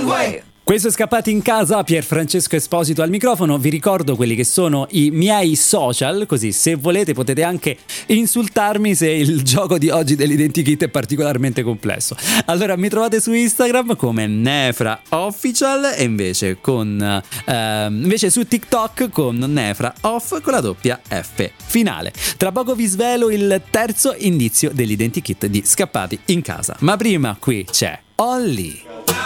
Way. Questo è Scappati in casa, Pierfrancesco Esposito al microfono. Vi ricordo quelli che sono i miei social, così se volete potete anche insultarmi se il gioco di oggi dell'identikit è particolarmente complesso. Allora mi trovate su Instagram come Nefra Official e invece su TikTok con Nefra Off con la doppia F finale. Tra poco vi svelo il terzo indizio dell'identikit di Scappati in casa, ma prima qui c'è Olly.